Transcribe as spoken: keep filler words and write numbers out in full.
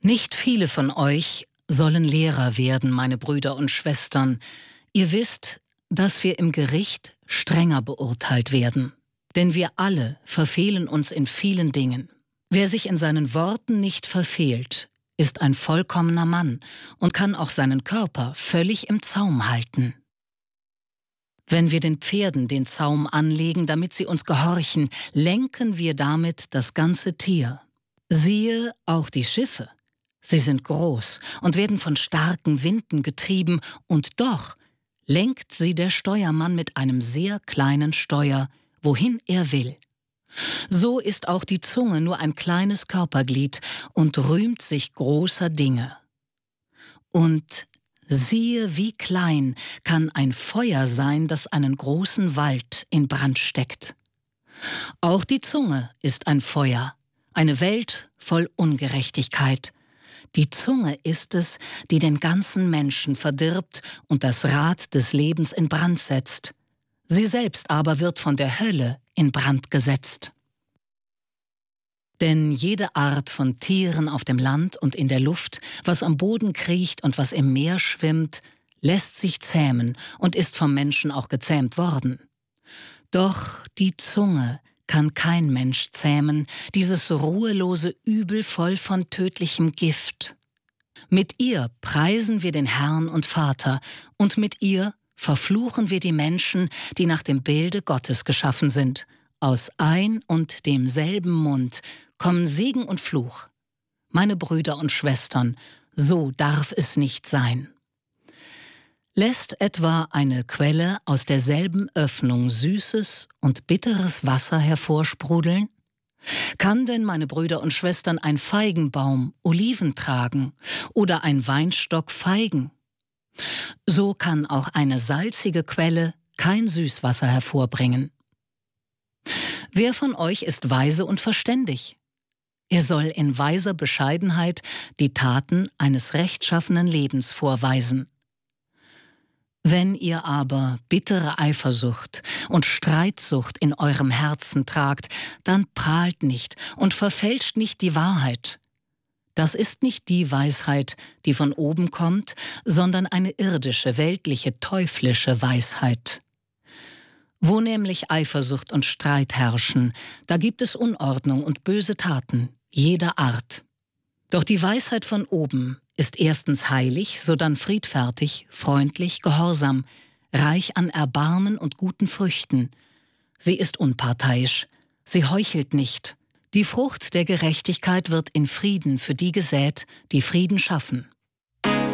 Nicht viele von euch sollen Lehrer werden, meine Brüder und Schwestern. Ihr wisst, dass wir im Gericht strenger beurteilt werden. Denn wir alle verfehlen uns in vielen Dingen. Wer sich in seinen Worten nicht verfehlt, ist ein vollkommener Mann und kann auch seinen Körper völlig im Zaum halten. Wenn wir den Pferden den Zaum anlegen, damit sie uns gehorchen, lenken wir damit das ganze Tier. Siehe auch die Schiffe. Sie sind groß und werden von starken Winden getrieben, und doch lenkt sie der Steuermann mit einem sehr kleinen Steuer, wohin er will. So ist auch die Zunge nur ein kleines Körperglied und rühmt sich großer Dinge. Und siehe, wie klein kann ein Feuer sein, das einen großen Wald in Brand steckt. Auch die Zunge ist ein Feuer, eine Welt voll Ungerechtigkeit. Die Zunge ist es, die den ganzen Menschen verdirbt und das Rad des Lebens in Brand setzt. Sie selbst aber wird von der Hölle in Brand gesetzt. Denn jede Art von Tieren auf dem Land und in der Luft, was am Boden kriecht und was im Meer schwimmt, lässt sich zähmen und ist vom Menschen auch gezähmt worden. Doch die Zunge kann kein Mensch zähmen, dieses ruhelose Übel voll von tödlichem Gift. Mit ihr preisen wir den Herrn und Vater, und mit ihr verfluchen wir die Menschen, die nach dem Bilde Gottes geschaffen sind. Aus ein und demselben Mund kommen Segen und Fluch. Meine Brüder und Schwestern, so darf es nicht sein. Lässt etwa eine Quelle aus derselben Öffnung süßes und bitteres Wasser hervorsprudeln? Kann denn, meine Brüder und Schwestern, ein Feigenbaum Oliven tragen oder ein Weinstock Feigen? So kann auch eine salzige Quelle kein Süßwasser hervorbringen. Wer von euch ist weise und verständig? Er soll in weiser Bescheidenheit die Taten eines rechtschaffenen Lebens vorweisen. Wenn ihr aber bittere Eifersucht und Streitsucht in eurem Herzen tragt, dann prahlt nicht und verfälscht nicht die Wahrheit. Das ist nicht die Weisheit, die von oben kommt, sondern eine irdische, weltliche, teuflische Weisheit. Wo nämlich Eifersucht und Streit herrschen, da gibt es Unordnung und böse Taten jeder Art. Doch die Weisheit von oben ist erstens heilig, sodann friedfertig, freundlich, gehorsam, reich an Erbarmen und guten Früchten. Sie ist unparteiisch, sie heuchelt nicht. Die Frucht der Gerechtigkeit wird in Frieden für die gesät, die Frieden schaffen.